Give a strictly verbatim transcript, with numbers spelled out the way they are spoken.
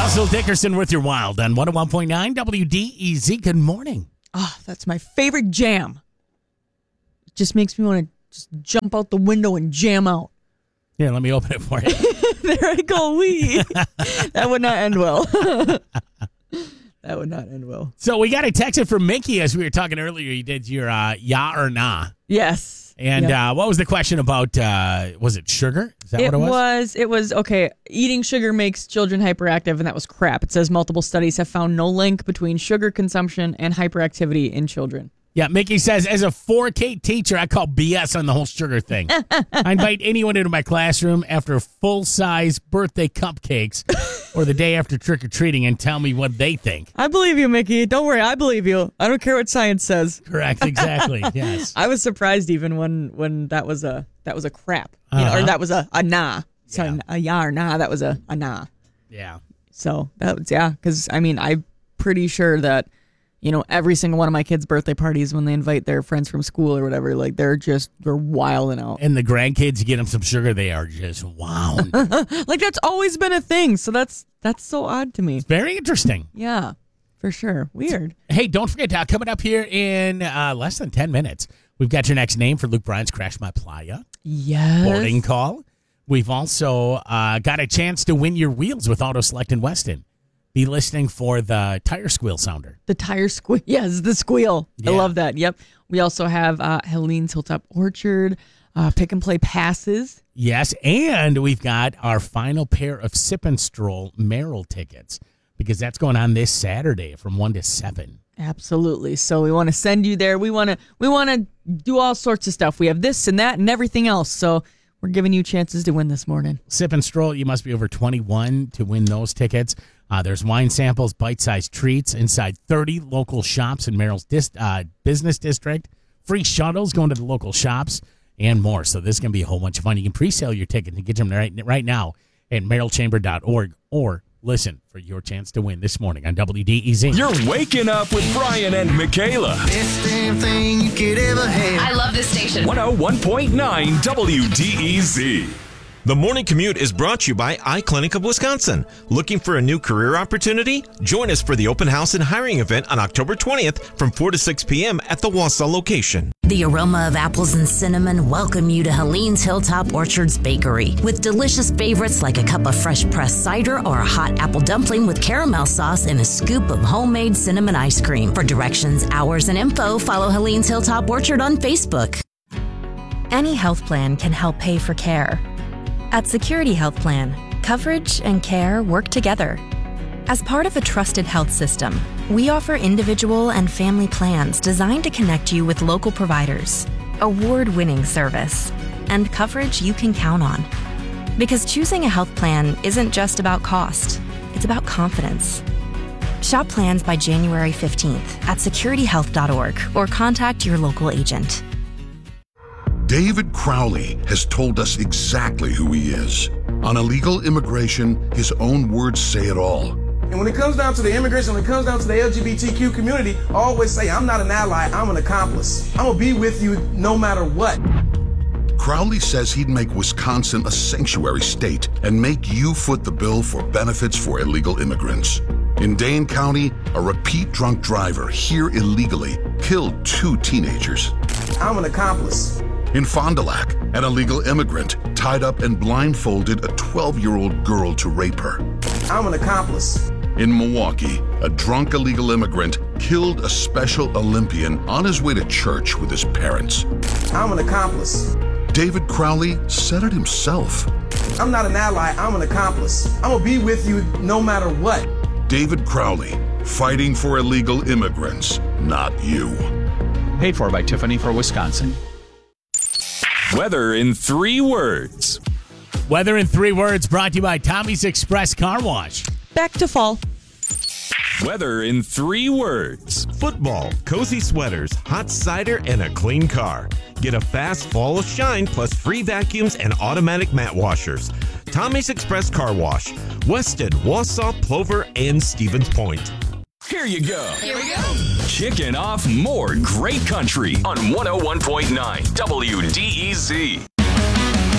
Russell Dickerson with your Wild on one oh one point nine W D E Z. Good morning. Oh, that's my favorite jam. It just makes me want to just jump out the window and jam out. Yeah, let me open it for you. There I go. Wee. That would not end well. That would not end well. So we got a text from Mickey as we were talking earlier. You did your uh, yeah or nah. Yes. And yep. uh, what was the question about, uh, was it sugar? Is that it what it was? was? It was, okay, eating sugar makes children hyperactive, and that was crap. It says multiple studies have found no link between sugar consumption and hyperactivity in children. Yeah, Mickey says, as a four K teacher, I call B S on the whole sugar thing. I invite anyone into my classroom after full-size birthday cupcakes or the day after trick-or-treating and tell me what they think. I believe you, Mickey. Don't worry, I believe you. I don't care what science says. Correct, exactly, yes. I was surprised even when, when that was a that was a crap. You know, Uh-huh. or that was a, a nah. So Yeah. a yeah or nah, that was a, a nah. Yeah. So that was, yeah, because, I mean, I'm pretty sure that, you know, every single one of my kids' birthday parties, when they invite their friends from school or whatever, like, they're just, they're wilding out. And the grandkids, you get them some sugar, they are just wound. Like, that's always been a thing. So that's, that's so odd to me. Very interesting. Yeah, for sure. Weird. Hey, don't forget, uh, coming up here in uh, less than ten minutes, we've got your next name for Luke Bryan's Crash My Playa. Yes. Boarding call. We've also uh, got a chance to win your wheels with Auto Select in Weston. Be listening for the tire squeal sounder. The tire squeal. Yes, the squeal. Yeah. I love that. Yep. We also have uh, Helene's Hilltop Orchard, uh, pick and play passes. Yes, and we've got our final pair of Sip and Stroll Merrill tickets because that's going on this Saturday from one to seven. Absolutely. So we want to send you there. We want to we want to do all sorts of stuff. We have this and that and everything else. So we're giving you chances to win this morning. Sip and Stroll, you must be over twenty-one to win those tickets. Uh, there's wine samples, bite-sized treats inside thirty local shops in Merrill's dis- uh, business district, free shuttles going to the local shops, and more. So this is going to be a whole bunch of fun. You can pre-sale your ticket and get them right, right now at merrill chamber dot org or listen for your chance to win this morning on W D E Z. You're waking up with Brian and Michaela. Best damn thing you could ever have. I love this station. one oh one point nine W D E Z. The Morning Commute is brought to you by iClinic of Wisconsin. Looking for a new career opportunity? Join us for the open house and hiring event on October twentieth from four to six p.m. at the Wausau location. The aroma of apples and cinnamon welcome you to Helene's Hilltop Orchards Bakery with delicious favorites like a cup of fresh pressed cider or a hot apple dumpling with caramel sauce and a scoop of homemade cinnamon ice cream. For directions, hours, and info, follow Helene's Hilltop Orchard on Facebook. Any health plan can help pay for care. At Security Health Plan, coverage and care work together. As part of a trusted health system, we offer individual and family plans designed to connect you with local providers, award-winning service, and coverage you can count on. Because choosing a health plan isn't just about cost, it's about confidence. Shop plans by January fifteenth at security health dot org or contact your local agent. David Crowley has told us exactly who he is. On illegal immigration, his own words say it all. And when it comes down to the immigration, when it comes down to the L G B T Q community, I always say, I'm not an ally, I'm an accomplice. I'm gonna be with you no matter what. Crowley says he'd make Wisconsin a sanctuary state and make you foot the bill for benefits for illegal immigrants. In Dane County, a repeat drunk driver here illegally killed two teenagers. I'm an accomplice. In Fond du Lac, an illegal immigrant tied up and blindfolded a twelve-year-old girl to rape her. I'm an accomplice. In Milwaukee, a drunk illegal immigrant killed a Special Olympian on his way to church with his parents. I'm an accomplice. David Crowley said it himself. I'm not an ally, I'm an accomplice. I'm gonna be with you no matter what. David Crowley, fighting for illegal immigrants, not you. Paid for by Tiffany for Wisconsin. Weather in three words. Weather in three words brought to you by Tommy's Express Car Wash. Back to fall. Weather in three words. Football, cozy sweaters, hot cider, and a clean car. Get a fast fall of shine plus free vacuums and automatic mat washers. Tommy's Express Car Wash. Weston, Wausau, Plover, and Stevens Point. Here you go. Here we go. Kicking off more great country on one oh one point nine W D E Z.